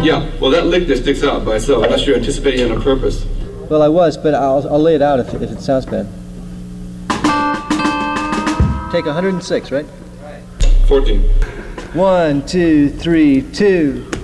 Yeah, well, that lick there sticks out by itself, unless you're anticipating it on purpose. Well, I was, but I'll lay it out if it sounds bad. Take 106, right? 14. 1, 2, 3, 2.